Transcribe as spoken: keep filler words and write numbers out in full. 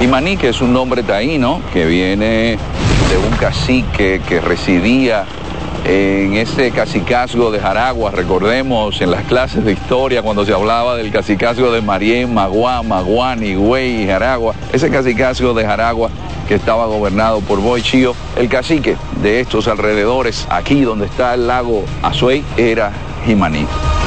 Jimaní, que es un nombre taíno, que viene de un cacique que residía en ese cacicazgo de Jaragua. Recordemos en las clases de historia cuando se hablaba del cacicazgo de Marién, Maguá, Maguán, Higüey y Jaragua. Ese cacicazgo de Jaragua que estaba gobernado por Boy Chío. El cacique de estos alrededores, aquí donde está el lago Azuay, era Jimaní.